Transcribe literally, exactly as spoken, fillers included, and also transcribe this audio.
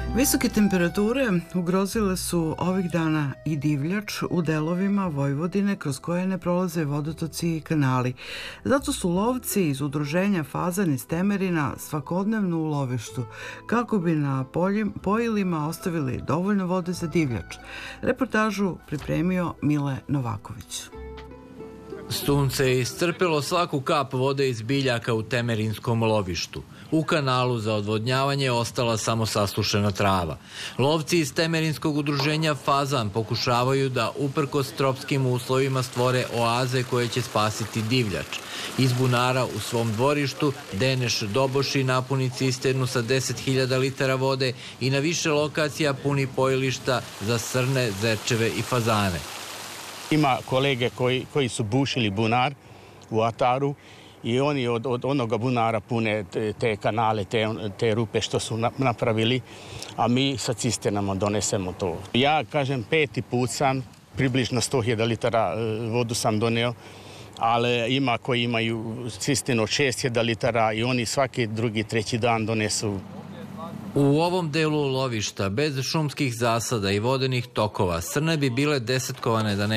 Visoke temperature ugrozile su ovih dana i divljač u delovima Vojvodine kroz koje ne prolaze vodotoci i kanali. Zato su lovci iz udruženja Fazan iz Temerina svakodnevno u lovištu kako bi na pojilima ostavili dovoljno vode za divljač. Reportažu pripremio Mile Novaković. Sunce je iscrpilo svaku kap vode iz biljaka u temerinskom lovištu. U kanalu za odvodnjavanje je ostala samo sasušena trava. Lovci iz temerinskog udruženja Fazan pokušavaju da uprkos tropskim uslovima stvore oaze koje će spasiti divljač. Iz bunara u svom dvorištu Deneš Doboši napuni cisternu sa deset hiljada litara vode i na više lokacija puni pojilišta za srne, zečeve i fazane. Ima kolege koji, koji su bušili bunar u Ataru i oni od, od onoga bunara pune te, te kanale, te, te rupe što su napravili, a mi sa cisternama donesemo to. Ja, kažem, peti put sam, približno sto hiljada litara vodu sam doneo, ali ima koji imaju cisternu od šest hiljada litara i oni svaki drugi, treći dan donesu. U ovom delu lovišta, bez šumskih zasada i vodenih tokova, srne bi bile desetkovane da ne